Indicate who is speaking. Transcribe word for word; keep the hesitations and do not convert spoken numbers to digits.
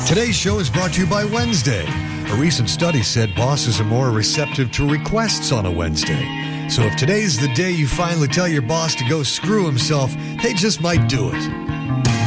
Speaker 1: Today's show is brought to you by Wednesday. A recent study said bosses are more receptive to requests on a Wednesday. So if today's the day you finally tell your boss to go screw himself, they just might do it.